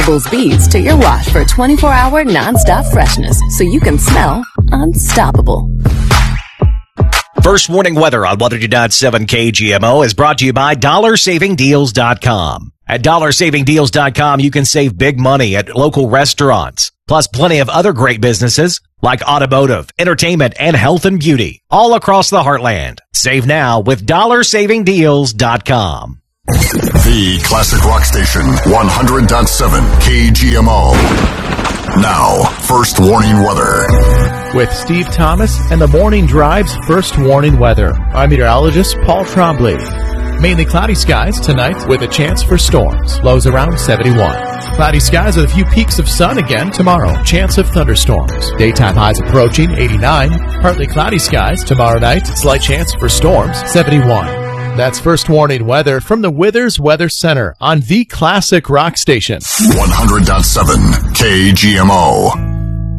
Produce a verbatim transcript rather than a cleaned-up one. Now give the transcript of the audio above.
Beads to your wash for twenty-four hour non-stop freshness so you can smell unstoppable. First warning weather on one oh two point seven K G M O is brought to you by dollar saving deals dot com. At dollar saving deals dot com, you can save big money at local restaurants, plus plenty of other great businesses like automotive, entertainment, and health and beauty all across the heartland. Save now with dollar saving deals dot com. The Classic Rock Station, one hundred point seven K G M O. Now, first warning weather. With Steve Thomas and the Morning Drive's first warning weather. I'm meteorologist Paul Trombley. Mainly cloudy skies tonight with a chance for storms. Lows around seventy-one. Cloudy skies with a few peaks of sun again tomorrow. Chance of thunderstorms. Daytime highs approaching eighty-nine. Partly cloudy skies tomorrow night. Slight chance for storms. seventy-one. That's first warning weather from the Withers Weather Center on the Classic Rock Station. one hundred point seven K G M O.